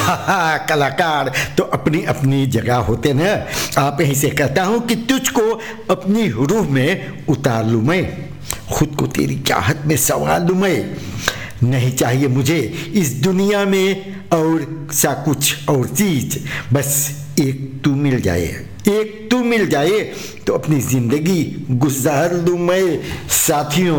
कलाकार तो अपनी अपनी जगह होते ना। आप यहीं से कहता हूँ कि तुझको अपनी रूह में उतार लूँ मैं, खुद को तेरी चाहत में संवार लूँ मैं। नहीं चाहिए मुझे इस दुनिया में और सा कुछ और चीज, बस एक तू मिल जाए, एक तू मिल जाए तो अपनी जिंदगी गुजार लूँ मैं। साथियों,